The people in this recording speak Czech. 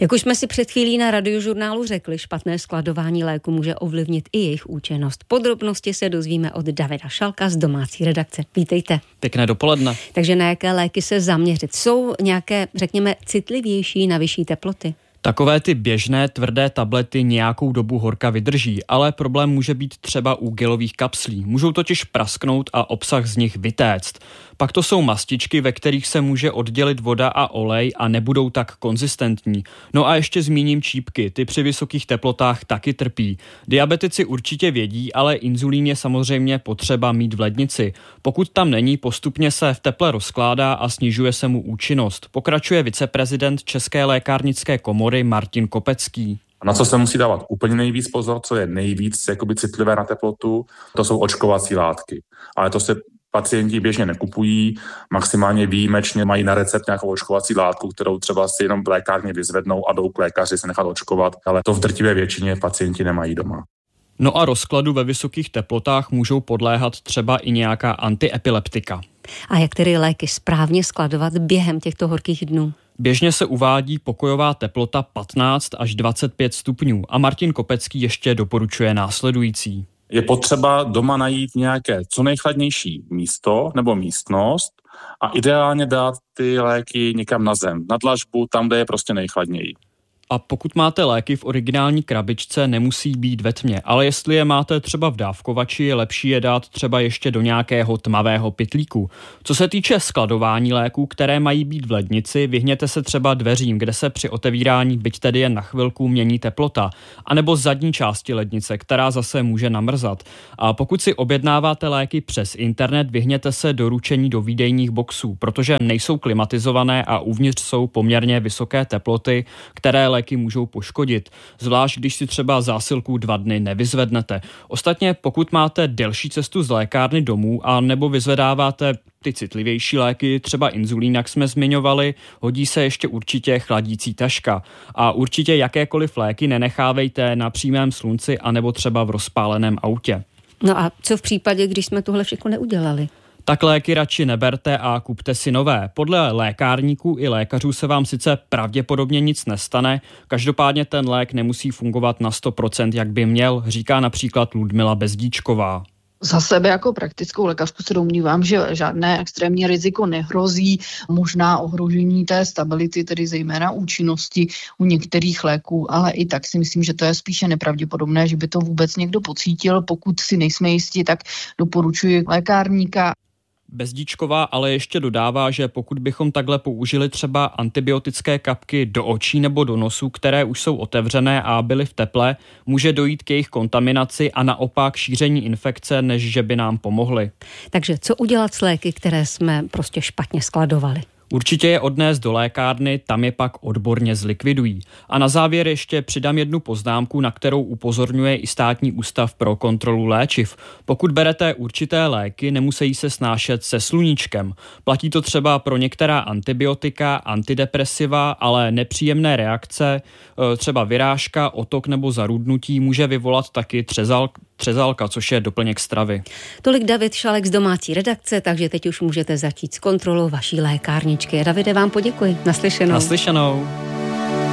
Jak už jsme si před chvílí na Radiožurnálu řekli, špatné skladování léku může ovlivnit i jejich účinnost. Podrobnosti se dozvíme od Davida Šalka z domácí redakce. Vítejte. Pěkné dopoledne. Takže na jaké léky se zaměřit? Jsou nějaké, řekněme, citlivější na vyšší teploty? Takové ty běžné tvrdé tablety nějakou dobu horka vydrží, ale problém může být třeba u gelových kapslí. Můžou totiž prasknout a obsah z nich vytéct. Pak to jsou mastičky, ve kterých se může oddělit voda a olej a nebudou tak konzistentní. No a ještě zmíním čípky, ty při vysokých teplotách taky trpí. Diabetici určitě vědí, ale inzulín je samozřejmě potřeba mít v lednici. Pokud tam není, postupně se v teple rozkládá a snižuje se mu účinnost. Pokračuje viceprezident České lékárnické komory Martin Kopecký. Na co se musí dávat úplně nejvíc pozor, co je nejvíc citlivé na teplotu, to jsou očkovací látky. Ale to se pacienti běžně nekupují, maximálně výjimečně mají na recept nějakou očkovací látku, kterou třeba si jenom v lékárně vyzvednou a jdou k lékaři se nechat očkovat, ale to v drtivé většině pacienti nemají doma. No a rozkladu ve vysokých teplotách můžou podléhat třeba i nějaká antiepileptika. A jak tedy léky správně skladovat během těchto horkých dnů? Běžně se uvádí pokojová teplota 15 až 25 stupňů a Martin Kopecký ještě doporučuje následující. Je potřeba doma najít nějaké co nejchladnější místo nebo místnost a ideálně dát ty léky někam na zem, na dlažbu, tam, kde je prostě nejchladněji. A pokud máte léky v originální krabičce, nemusí být ve tmě, ale jestli je máte třeba v dávkovači, je lepší je dát třeba ještě do nějakého tmavého pytlíku. Co se týče skladování léků, které mají být v lednici, vyhněte se třeba dveřím, kde se při otevírání byť tedy jen na chvilku mění teplota, anebo zadní části lednice, která zase může namrzat. A pokud si objednáváte léky přes internet, vyhněte se doručení do výdejních boxů, protože nejsou klimatizované a uvnitř jsou poměrně vysoké teploty, které léky můžou poškodit, zvlášť když si třeba zásilku 2 dny nevyzvednete. Ostatně pokud máte delší cestu z lékárny domů a nebo vyzvedáváte ty citlivější léky, třeba inzulín, jak jsme zmiňovali, hodí se ještě určitě chladící taška. A určitě jakékoliv léky nenechávejte na přímém slunci anebo třeba v rozpáleném autě. No a co v případě, když jsme tohle všechno neudělali? Tak léky radši neberte a kupte si nové. Podle lékárníků i lékařů se vám sice pravděpodobně nic nestane, každopádně ten lék nemusí fungovat na 100%, jak by měl, říká například Ludmila Bezdíčková. Za sebe jako praktickou lékařku se domnívám, že žádné extrémní riziko nehrozí, možná ohrožení té stability, tedy zejména účinnosti u některých léků, ale i tak si myslím, že to je spíše nepravděpodobné, že by to vůbec někdo pocítil. Pokud si nejsme jistí, tak doporučuji lékárníka. Bezdíčková ale ještě dodává, že pokud bychom takhle použili třeba antibiotické kapky do očí nebo do nosu, které už jsou otevřené a byly v teple, může dojít k jejich kontaminaci a naopak šíření infekce, než že by nám pomohly. Takže co udělat s léky, které jsme prostě špatně skladovali? Určitě je odnést do lékárny, tam je pak odborně zlikvidují. A na závěr ještě přidám jednu poznámku, na kterou upozorňuje i Státní ústav pro kontrolu léčiv. Pokud berete určité léky, nemusí se snášet se sluníčkem. Platí to třeba pro některá antibiotika, antidepresiva, ale nepříjemné reakce, třeba vyrážka, otok nebo zarudnutí může vyvolat taky třezalka, což je doplněk stravy. Tolik David Šalek z domácí redakce, takže teď už můžete začít s kontrolou vaší lékárničky. Davide, vám poděkuji. Naslyšenou. Naslyšenou.